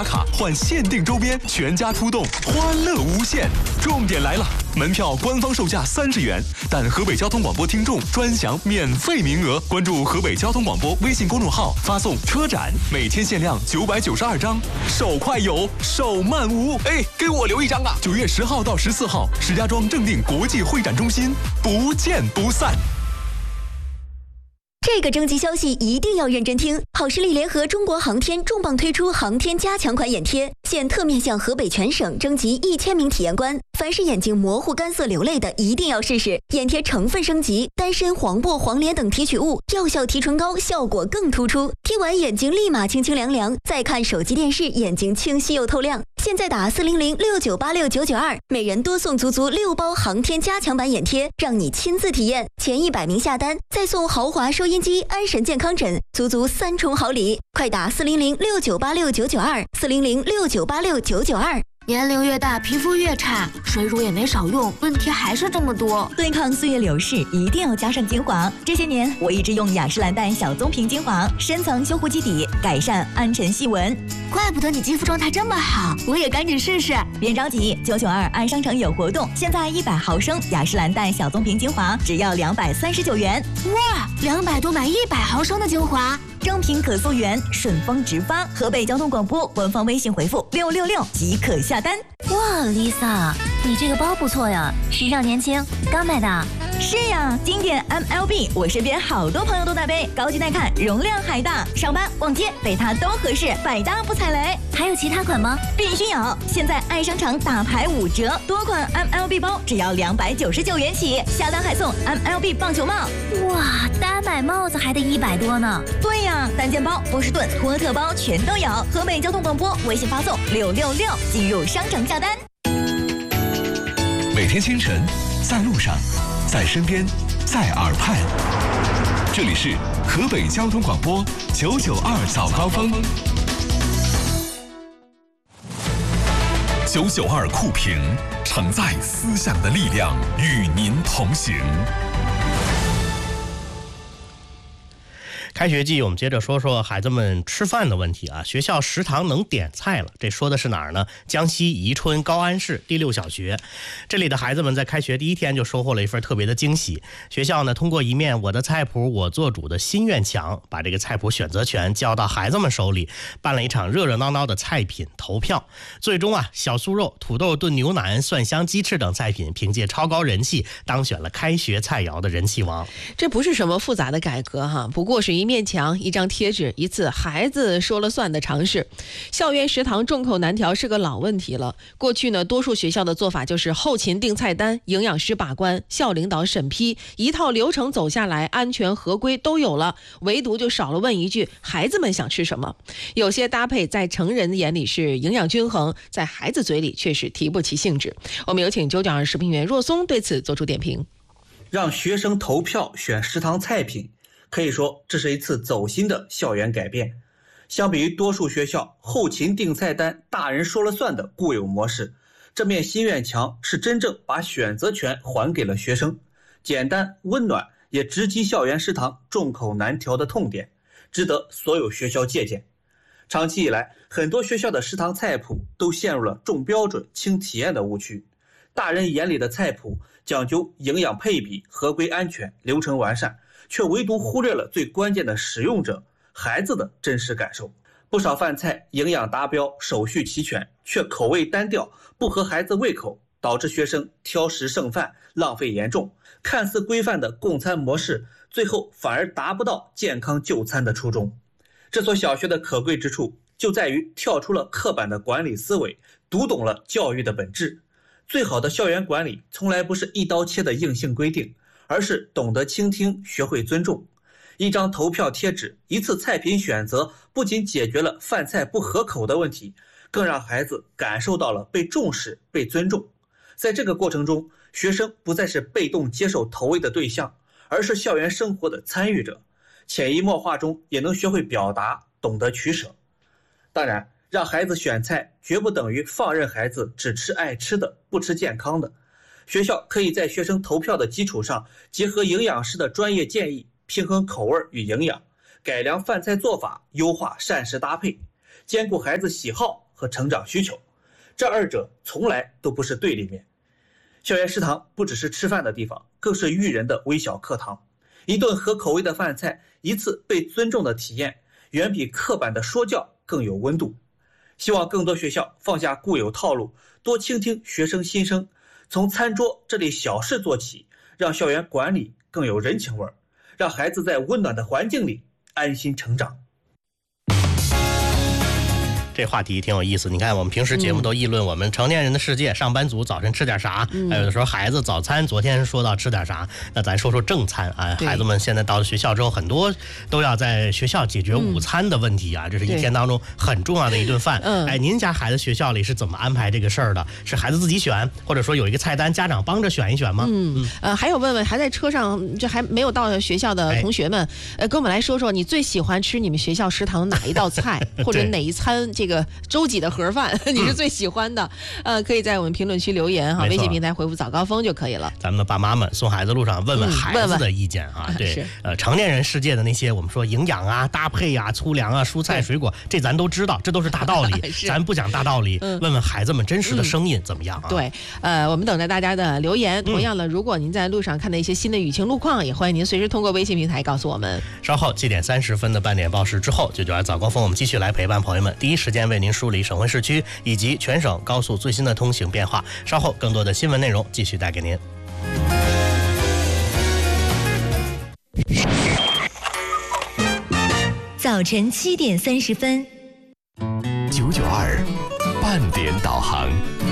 打卡换限定周边，全家出动，欢乐无限。重点来了，门票官方售价30元，但河北交通广播听众专享免费名额。关注河北交通广播微信公众号，发送车展，每天限量992张，手快有，手慢无。哎，给我留一张啊！9月10号到14号，石家庄正定国际会展中心，不见不散。 这个征集消息一定要认真听！好视力联合中国航天重磅推出航天加强款眼贴，现特面向河北全省征集1000名体验官，凡是眼睛模糊、干涩、流泪的，一定要试试。眼贴成分升级，丹参、黄柏、黄连等提取物，药效提纯高，效果更突出。贴完眼睛立马清清凉凉，再看手机电视，眼睛清晰又透亮。现在打40069869992，每人多送足6包航天加强版眼贴，让你亲自体验。前100名下单，再送豪华收音机、安神健康枕，足3重好礼。快打400698699240069869992。 年龄越大，皮肤越差，水乳也没少用，问题还是这么多。 对抗岁月流逝，一定要加上精华。这些年，我一直用雅诗兰黛小棕瓶精华，深层修护基底，改善暗沉细纹。 怪不得你肌肤状态这么好，我也赶紧试试。 别着急，992爱商城有活动，现在100毫升雅诗兰黛小棕瓶精华只要239元。 哇，200多买100毫升的精华。 正品可溯源，顺丰直发。河北交通广播官方微信回复666即可下单。 哇 ，Lisa， 你这个包不错呀，时尚年轻，刚买的。 是呀，经典 MLB， 我身边好多朋友都在背，高级耐看，容量还大，上班逛街背它都合适，百搭不踩雷。 还有其他款吗？ 必须有！现在爱商场大牌5折，多款 MLB 包只要299元起，下单还送 MLB 棒球帽。 哇，单买帽子还得100多呢。 对呀，单件包、波士顿、托特包全都有。河北交通广播微信发送666进入商城下单。 每天清晨，在路上，在身边，在耳畔，这里是河北交通广播992早高峰。992酷评，承载思想的力量，与您同行。 开学季，我们接着说说孩子们吃饭的问题啊。学校食堂能点菜了，这说的是哪儿呢？江西宜春高安市第6小学，这里的孩子们在开学第1天就收获了一份特别的惊喜。学校呢，通过一面我的菜谱我做主的心愿墙，把这个菜谱选择权交到孩子们手里，办了一场热热闹闹的菜品投票。最终啊，小酥肉、土豆炖牛腩、蒜香鸡翅等菜品凭借超高人气，当选了开学菜肴的人气王。 这不是什么复杂的改革哈，不过是一面墙、一张贴纸、一次孩子说了算的尝试。校园食堂众口难调是个老问题了。过去呢，多数学校的做法就是后勤定菜单、营养师把关、校领导审批，一套流程走下来，安全合规都有了，唯独就少了问一句：孩子们想吃什么？有些搭配在成人眼里是营养均衡，在孩子嘴里却是提不起兴致。我们有请992食评员若松对此做出点评。 让学生投票选食堂菜品，可以说这是一次走心的校园改变。相比于多数学校后勤定菜单、大人说了算的固有模式，这面心愿墙是真正把选择权还给了学生，简单温暖，也直击校园食堂众口难调的痛点，值得所有学校借鉴。长期以来，很多学校的食堂菜谱都陷入了重标准轻体验的误区。大人眼里的菜谱讲究营养配比、合规安全、流程完善，却唯独忽略了最关键的使用者孩子的真实感受。不少饭菜营养达标、手续齐全，却口味单调，不合孩子胃口，导致学生挑食剩饭，浪费严重。看似规范的供餐模式，最后反而达不到健康就餐的初衷。这所小学的可贵之处就在于跳出了刻板的管理思维，读懂了教育的本质。最好的校园管理从来不是一刀切的硬性规定，而是懂得倾听，学会尊重。一张投票贴纸，一次菜品选择，不仅解决了饭菜不合口的问题，更让孩子感受到了被重视、被尊重。在这个过程中，学生不再是被动接受投喂的对象，而是校园生活的参与者，潜移默化中也能学会表达，懂得取舍。当然，让孩子选菜绝不等于放任孩子只吃爱吃的，不吃健康的。学校可以在学生投票的基础上，结合营养师的专业建议，平衡口味与营养，改良饭菜做法，优化膳食搭配，兼顾孩子喜好和和成长需求，这二者从来都不是对立面。校园食堂不只是吃饭的地方，更是育人的微小课堂。一顿合口味的饭菜，一次被尊重的体验，远比刻板的说教更有温度。希望更多学校放下固有套路，多倾听学生心声，从餐桌这类小事做起，让校园管理更有人情味，让孩子在温暖的环境里安心成长。 这话题挺有意思，你看我们平时节目都议论我们成年人的世界，上班族早晨吃点啥，还有的时候孩子早餐，昨天说到吃点啥，那咱说说正餐啊。孩子们现在到了学校之后，很多都要在学校解决午餐的问题啊，这是一天当中很重要的一顿饭。您家孩子学校里是怎么安排这个事儿的？是孩子自己选，或者说有一个菜单，家长帮着选一选吗？ 还有问问还在车上这还没有到学校的同学们，跟我们来说说你最喜欢吃你们学校食堂哪一道菜，或者哪一餐这个周几的盒饭你是最喜欢的？可以在我们评论区留言哈，微信平台回复早高峰就可以了。 咱们的爸妈们送孩子路上问问孩子的意见啊。对，成年人世界的那些我们说营养啊、搭配啊、粗粮啊、蔬菜水果，这咱都知道，这都是大道理。咱不讲大道理，问问孩子们真实的声音怎么样啊？ 对，我们等着大家的留言。同样的，如果您在路上看到一些新的雨情路况，也欢迎您随时通过微信平台告诉我们。 稍后7点30分的半点报时之后，992早高峰，我们继续来陪伴朋友们，第一时间为您梳理省会市区以及全省高速最新的通行变化。稍后更多的新闻内容继续带给您。 早晨7点30分 ，992半点导航。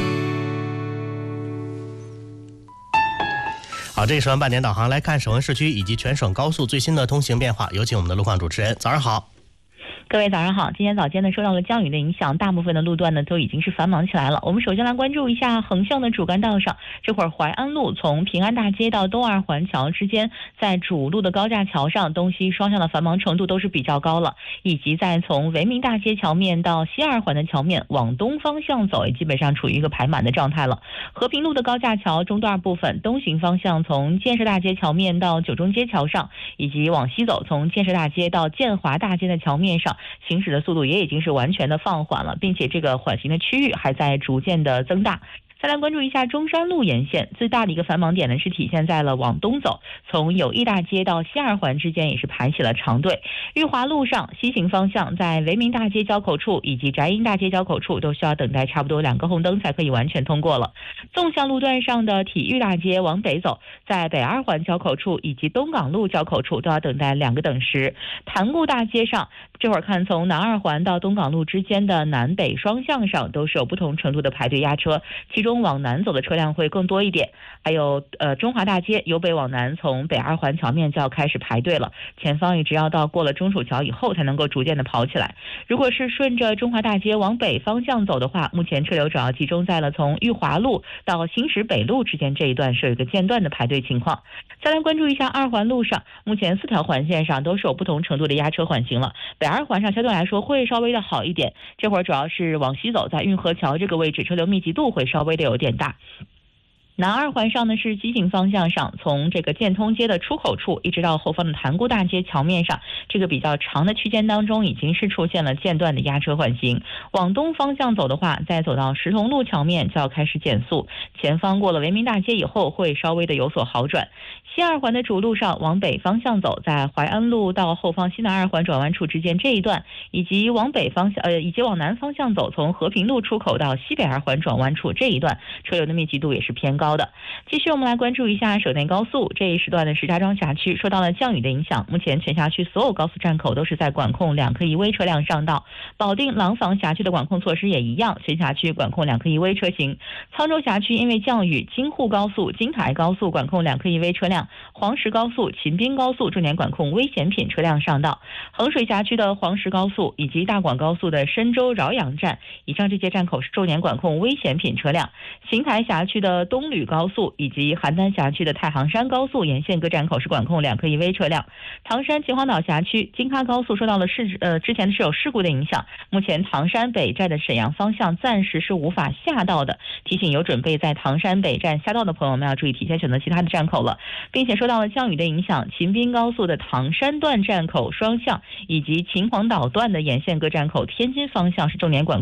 好，这是半点导航，来看省会市区以及全省高速最新的通行变化。有请我们的路况主持人，早上好。 各位早上好，今天早间呢受到了降雨的影响，大部分的路段呢都已经是繁忙起来了。我们首先来关注一下横向的主干道上，这会儿淮安路从平安大街到东二环桥之间，在主路的高架桥上东西双向的繁忙程度都是比较高了，以及在从维民大街桥面到西二环的桥面往东方向走，也基本上处于一个排满的状态了。和平路的高架桥中段部分东行方向从建设大街桥面到九中街桥上，以及往西走从建设大街到建华大街的桥面上，行驶的速度也已经是完全的放缓了，并且这个缓行的区域还在逐渐的增大。再来关注一下中山路沿线，最大的一个繁忙点呢是体现在了往东走，从友谊大街到西二环之间也是排起了长队。裕华路上西行方向在维民大街交口处以及翟英大街交口处都需要等待差不多2个红灯才可以完全通过了。纵向路段上的体育大街往北走，在北二环交口处以及东港路交口处都要等待2个等时。潭固大街上这会儿看从南二环到东港路之间的南北双向上都是有不同程度的排队压车，其中往南走的车辆会更多一点。还有中华大街由北往南从北二环桥面就要开始排队了，前方一直要到过了中储桥以后才能够逐渐的跑起来。如果是顺着中华大街往北方向走的话，目前车流主要集中在了从裕华路到新石北路之间这一段是有一个间断的排队情况。再来关注一下二环路上，目前4条环线上都是有不同程度的压车缓行了。北二环上相对来说会稍微的好一点，这会儿主要是往西走，在运河桥这个位置车流密集度会稍微的有点大。南二环上呢是西行方向上，从这个建通街的出口处一直到后方的潭固大街桥面上，这个比较长的区间当中已经是出现了间断的压车缓行。往东方向走的话，再走到石桐路桥面就要开始减速，前方过了维民大街以后会稍微的有所好转。西二环的主路上往北方向走，在淮安路到后方西南二环转弯处之间这一段，以及往北方向以及往南方向走，从和平路出口到西北二环转弯处这一段，车流的密集度也是偏高的。继续我们来关注一下省内高速这一时段的石家庄辖区受到了降雨的影响，目前全辖区所有高速站口都是在管控2颗1微车辆上道。保定廊坊辖区的管控措施也一样，全辖区管控2颗1微车型。沧州辖区因为降雨，京沪高速、京台高速管控2颗1微车辆，黄石高速、秦滨高速重点管控危险品车辆上道。衡水辖区的黄石高速以及大广高速的深州饶阳站，以上这些站口是重点管控危险品车辆。邢台辖区的东吕高速以及邯郸辖区的太行山高速沿线各站口是管控2颗1微车辆。唐山秦皇岛辖区京哈高速受到了之前是有事故的影响，目前唐山北站的沈阳方向暂时是无法下道的，提醒有准备在唐山北站下道的朋友们要注意提前选择其他的站口了。并且受到了降雨的影响，秦滨高速的唐山段站口双向以及秦皇岛段的沿线各站口天津方向是重点管控